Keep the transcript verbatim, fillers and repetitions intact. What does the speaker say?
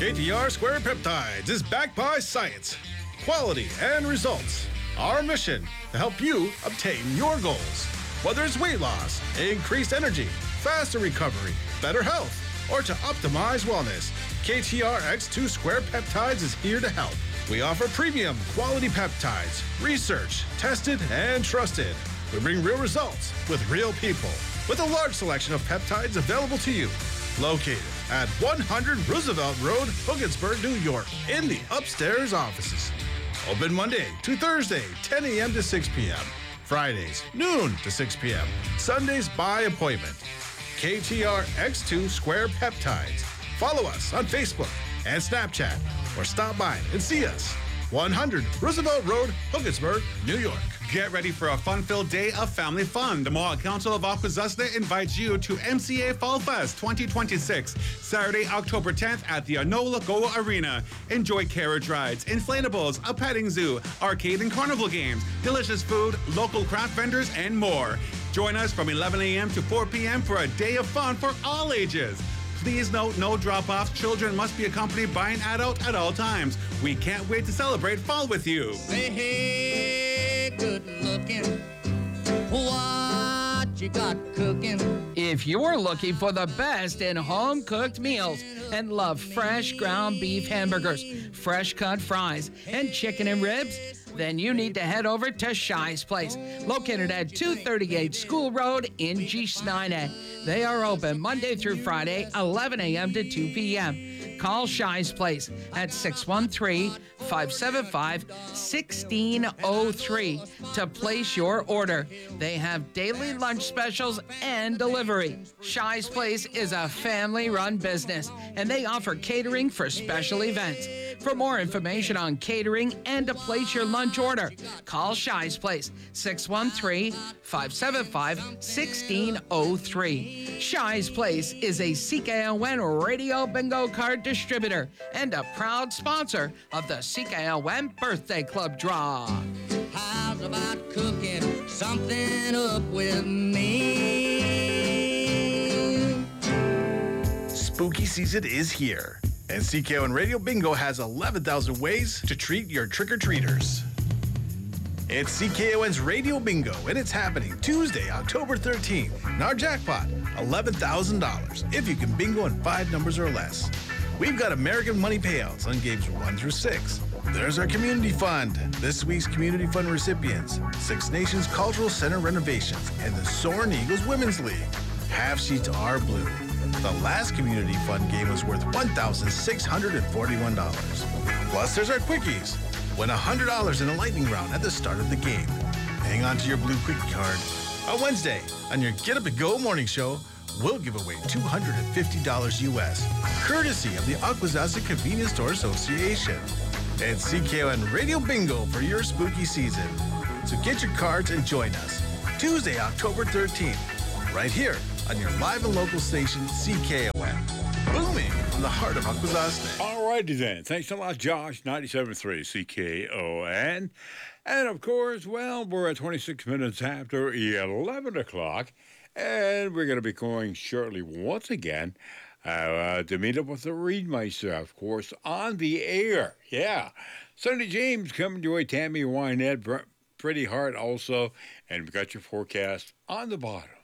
K T R Square Peptides is backed by science, quality, and results. Our mission to help you obtain your goals. Whether it's weight loss, increased energy, faster recovery, better health, or to optimize wellness, K T R X two Square Peptides is here to help. We offer premium quality peptides, research, tested, and trusted. We bring real results with real people with a large selection of peptides available to you. Located at one hundred Roosevelt Road, Hogansburg, New York, in the upstairs offices. Open Monday to Thursday, ten a.m. to six p.m. Fridays, noon to six p.m. Sundays by appointment. K T R X two Square Peptides. Follow us on Facebook and Snapchat or stop by and see us. one hundred Roosevelt Road, Hogansburg, New York. Get ready for a fun-filled day of family fun. The Mohawk Council of Akwesasne invites you to M C A Fall Fest twenty twenty-six, Saturday, October tenth at the Anola Goa Arena. Enjoy carriage rides, inflatables, a petting zoo, arcade and carnival games, delicious food, local craft vendors, and more. Join us from eleven a.m. to four p.m. for a day of fun for all ages. Please note, no drop-offs. Children must be accompanied by an adult at all times. We can't wait to celebrate fall with you. Hey, hey, good looking. What you got cooking? If you're looking for the best in home-cooked meals and love fresh ground beef hamburgers, fresh cut fries, and chicken and ribs, then you need to head over to Shy's Place, located at two thirty-eight School Road in Gisnine. They are open Monday through Friday, eleven a.m. to two p.m. Call Shy's Place at six one three, five seven five, one six zero three to place your order. They have daily lunch specials and delivery. Shy's Place is a family-run business, and they offer catering for special events. For more information on catering and to place your lunch order, call Shy's Place, six one three, five seven five, one six zero three. Shy's Place is a C K O N radio bingo card distributor and a proud sponsor of the C K O N Birthday Club Draw. How's about cooking something up with me? Spooky season is here, and C K O N Radio Bingo has eleven thousand ways to treat your trick-or-treaters. It's C K O N's Radio Bingo, and it's happening Tuesday, October thirteenth. And our jackpot, eleven thousand dollars, if you can bingo in five numbers or less. We've got American money payouts on games one through six. There's our community fund. This week's community fund recipients, Six Nations Cultural Center renovations, and the Soaring Eagles Women's League. Half sheets are blue. The last community fund game was worth one thousand six hundred forty-one dollars. Plus, there's our quickies. Win one hundred dollars in a lightning round at the start of the game. Hang on to your blue quickie card. On Wednesday, on your Get Up and Go morning show, we'll give away two hundred fifty dollars U S, courtesy of the Akwesasne Convenience Store Association. And C K O N Radio Bingo for your spooky season. So get your cards and join us Tuesday, October thirteenth, right here on your live and local station, C K O N. Booming from the heart of Akwesasne. All righty then. Thanks a lot, Josh. ninety-seven point three C K O N. And of course, well, we're at twenty-six minutes after eleven o'clock. And we're going to be going shortly once again uh, uh, to meet up with the Readmeister, of course, on the air. Yeah. Sonny James coming your way, Tammy Wynette, Pretty Hard also. And we've got your forecast on the bottom.